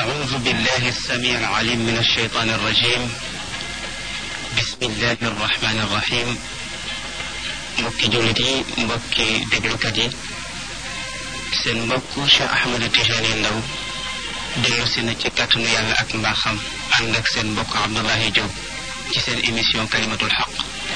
أعوذ بالله السميع العليم من الشيطان الرجيم. بسم الله الرحمن الرحيم. mbokki jullit yi mbokki déglukat yi seen mbokk Cheikh Ahmed Tidiane Ndao dellu si na ci kàttanu yàlla ak mbaaxam ànd ak seen mbokk Abdoulaye Diop ci seen émission kalimatul xaq